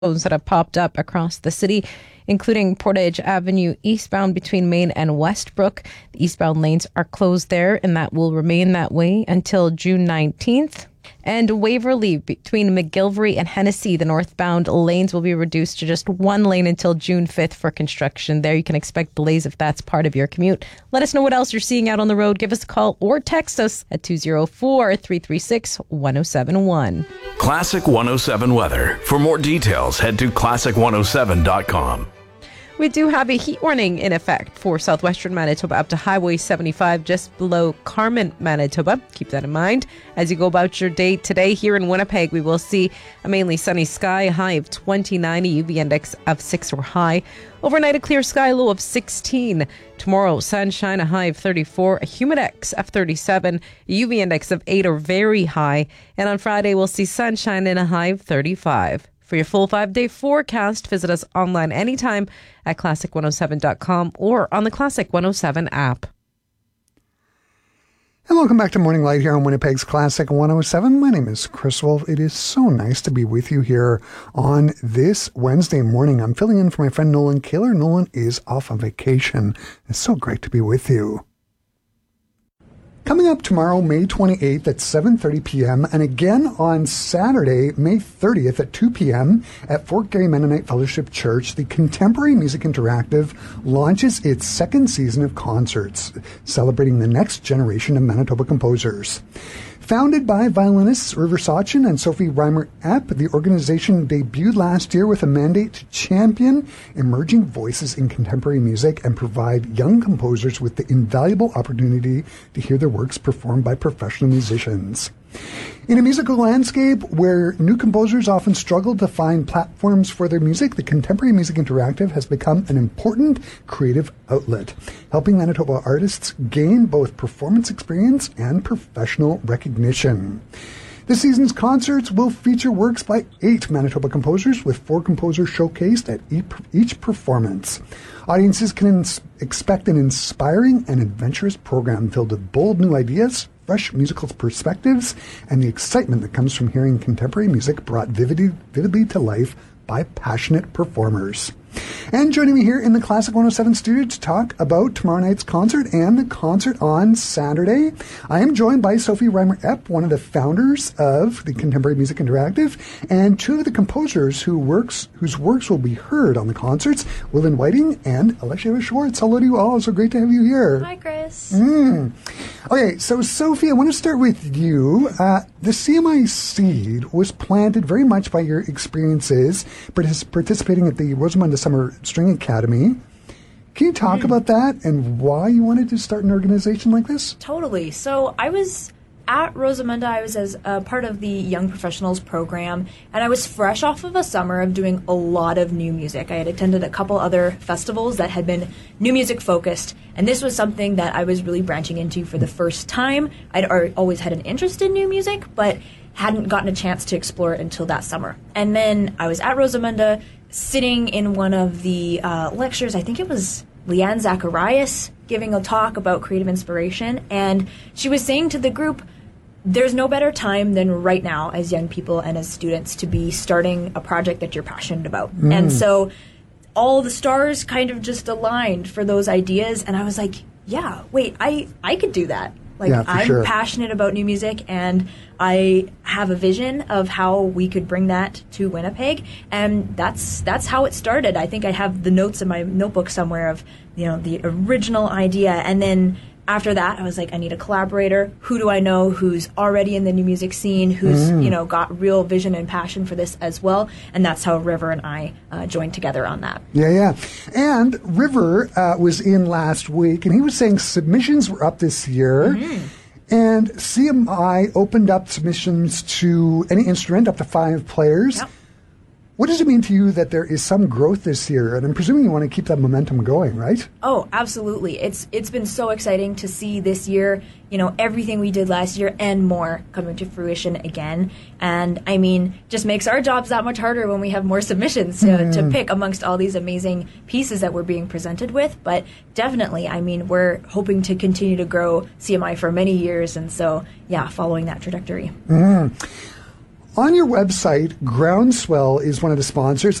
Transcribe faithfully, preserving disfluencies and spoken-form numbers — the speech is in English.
that have popped up across the city, including Portage Avenue eastbound between Main and Westbrook. The eastbound lanes are closed there, and that will remain that way until June nineteenth. And Waverly between McGilvery and Hennessy, the northbound lanes will be reduced to just one lane until June fifth for construction. There you can expect delays if that's part of your commute. Let us know what else you're seeing out on the road. Give us a call or text us at two oh four, three three six, one oh seven one. Classic one oh seven weather. For more details, head to classic one oh seven dot com. We do have a heat warning in effect for southwestern Manitoba up to Highway seventy-five, just below Carman, Manitoba. Keep that in mind. As you go about your day today here in Winnipeg, we will see a mainly sunny sky, a high of twenty-nine, a U V index of six or high. Overnight, a clear sky, low of sixteen. Tomorrow, sunshine, a high of thirty-four, a humidex of thirty-seven, a U V index of eight or very high. And on Friday, we'll see sunshine and a high of thirty-five. For your full five-day forecast, visit us online anytime at classic one oh seven dot com or on the Classic one oh seven app. And welcome back to Morning Light here on Winnipeg's Classic one oh seven. My name is Chris Wolf. It is so nice to be with you here on this Wednesday morning. I'm filling in for my friend Nolan Kaler. Nolan is off on vacation. It's so great to be with you. Coming up tomorrow, May twenty-eighth at seven thirty p.m. and again on Saturday, May thirtieth at two p.m. at Fort Garry Mennonite Fellowship Church, the Contemporary Music Interactive launches its second season of concerts, celebrating the next generation of Manitoba composers. Founded by violinists River Sachin and Sophie Reimer-Epp, the organization debuted last year with a mandate to champion emerging voices in contemporary music and provide young composers with the invaluable opportunity to hear their works performed by professional musicians. In a musical landscape where new composers often struggle to find platforms for their music, the Contemporary Music Interactive has become an important creative outlet, helping Manitoba artists gain both performance experience and professional recognition. This season's concerts will feature works by eight Manitoba composers, with four composers showcased at each performance. Audiences can ins- expect an inspiring and adventurous program filled with bold new ideas, fresh musical perspectives, and the excitement that comes from hearing contemporary music brought vividly, vividly to life by passionate performers. And joining me here in the Classic one oh seven studio to talk about tomorrow night's concert and the concert on Saturday, I am joined by Sophie Reimer-Epp, one of the founders of the Contemporary Music Interactive, and two of the composers who works whose works will be heard on the concerts, Willan Whiting and Alexia Schwartz. Hello to you all. So great to have you here. Hi, Chris. Mm. Okay, so Sophie, I want to start with you. Uh, the C M I seed was planted very much by your experiences partic- participating at the Rosamunda Summer String Academy. Can you talk mm. about that and why you wanted to start an organization like this? Totally. So I was at Rosamunda. I was as a part of the Young Professionals program, and I was fresh off of a summer of doing a lot of new music. I had attended a couple other festivals that had been new music focused, and this was something that I was really branching into for the first time. I'd ar- always had an interest in new music, but hadn't gotten a chance to explore it until that summer. And then I was at Rosamunda, sitting in one of the uh, lectures. I think it was Leanne Zacharias giving a talk about creative inspiration, and she was saying to the group, there's no better time than right now as young people and as students to be starting a project that you're passionate about. Mm. And so all the stars kind of just aligned for those ideas, and I was like, yeah, wait, I, I could do that. Like, yeah, I'm sure. passionate about new music, and I have a vision of how we could bring that to Winnipeg, and that's that's how it started. I think I have the notes in my notebook somewhere of, you know, the original idea, and then after that, I was like, I need a collaborator. Who do I know who's already in the new music scene, who's, mm. you know, got real vision and passion for this as well? And that's how River and I uh, joined together on that. Yeah, yeah. And River uh, was in last week, and he was saying submissions were up this year. Mm-hmm. And C M I opened up submissions to any instrument, up to five players. Yep. What does it mean to you that there is some growth this year? And I'm presuming you want to keep that momentum going, right? Oh, absolutely. It's it's been so exciting to see this year, you know, everything we did last year and more coming to fruition again. And I mean, just makes our jobs that much harder when we have more submissions to, mm. to pick amongst all these amazing pieces that we're being presented with. But definitely, I mean, we're hoping to continue to grow C M I for many years. And so, yeah, following that trajectory. Mm. On your website, Groundswell is one of the sponsors.